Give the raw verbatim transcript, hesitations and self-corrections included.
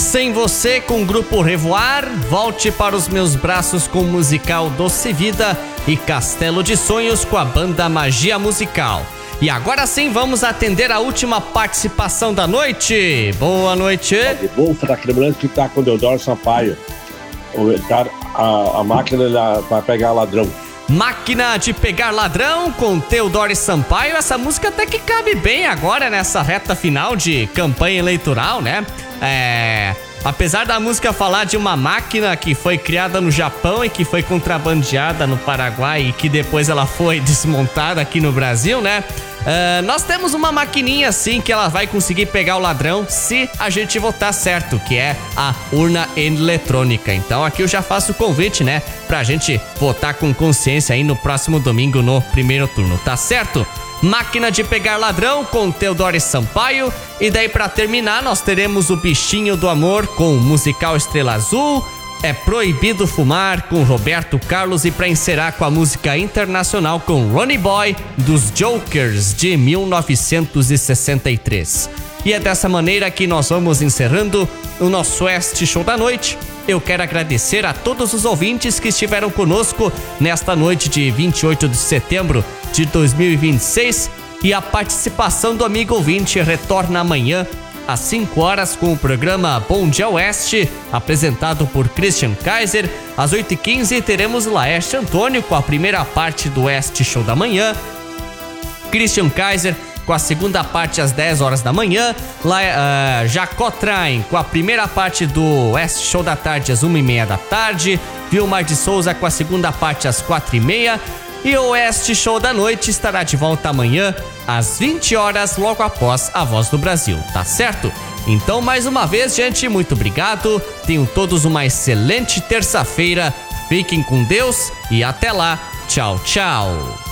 Sem Você com o grupo Revoar, Volte para os Meus Braços com o musical Doce Vida e Castelo de Sonhos com a banda Magia Musical. E agora sim vamos atender a última participação da noite. Boa noite. Wolf tá lembrando que tá com o Deodoro Sampaio. O cara, a, a máquina para pegar ladrão. Máquina de Pegar Ladrão com Teodoro Sampaio. Essa música até que cabe bem agora nessa reta final de campanha eleitoral, né? É... Apesar da música falar de uma máquina que foi criada no Japão e que foi contrabandeada no Paraguai e que depois ela foi desmontada aqui no Brasil, né? Uh, nós temos uma maquininha assim que ela vai conseguir pegar o ladrão se a gente votar certo, que é a urna eletrônica. Então aqui eu já faço o convite, né? Pra gente votar com consciência aí no próximo domingo no primeiro turno, tá certo? Máquina de Pegar Ladrão com Teodoro Sampaio. E daí pra terminar nós teremos o Bichinho do Amor com o musical Estrela Azul. É Proibido Fumar com Roberto Carlos. E pra encerrar com a música internacional com Ronnie Boy dos Jokers de mil novecentos e sessenta e três. E é dessa maneira que nós vamos encerrando o nosso Oeste Show da Noite. Eu quero agradecer a todos os ouvintes que estiveram conosco nesta noite de vinte e oito de setembro de dois mil e vinte e seis. E a participação do amigo ouvinte retorna amanhã às cinco horas com o programa Bom Dia Oeste, apresentado por Christian Kaiser. Às oito e quinze teremos Laerte Antônio com a primeira parte do Oeste Show da manhã, Christian Kaiser com a segunda parte às dez horas da manhã, La, uh, Jacó Traem com a primeira parte do Oeste Show da tarde às uma e meia da tarde, Vilmar de Souza com a segunda parte às quatro e meia. E o Oeste Show da Noite estará de volta amanhã às vinte horas, logo após a Voz do Brasil, tá certo? Então, mais uma vez, gente, muito obrigado. Tenham todos uma excelente terça-feira. Fiquem com Deus e até lá. Tchau, tchau.